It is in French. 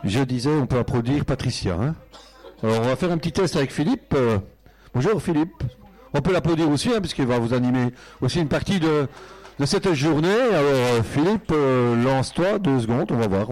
Je disais, on peut applaudir Patricia. Hein. Alors, on va faire un petit test avec Philippe. Bonjour Philippe. On peut l'applaudir aussi, hein, puisqu'il va vous animer aussi une partie de cette journée. Alors, Philippe, lance-toi 2 secondes, on va voir.